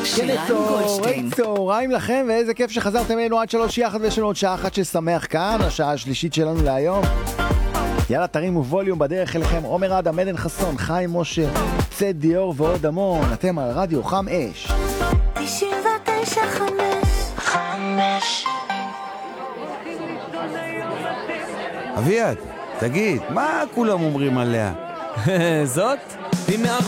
צהריים לכם, ואיזה כיף שחזרתם אלינו עד 3 יחד, ויש לנו עוד שעה אחת ששמח כאן, השעה השלישית שלנו להיום. יאללה, תרימו ווליום, בדרך אליכם עומר אדם, עדן חסון, חיים משה, צד דיור ועוד המון. אתם על רדיו חם אש 99.5. אביעד, תגיד, מה כולם אומרים עליה? זאת?